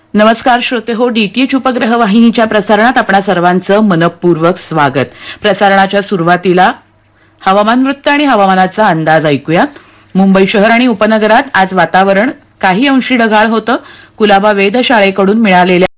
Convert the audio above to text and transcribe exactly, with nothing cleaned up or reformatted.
नमस्कार श्रोते हो, डीटीएच उपग्रह वाहिनीच्या प्रसारणात आपणा सर्वांचं मनपूर्वक स्वागत. प्रसारणाच्या सुरुवातीला हवामान वृत्त आणि हवामानाचा अंदाज ऐकूया. मुंबई शहर आणि उपनगरात आज वातावरण काही अंशी ढगाळ होतं. कुलाबा वेधशाळेकडून मिळालेल्या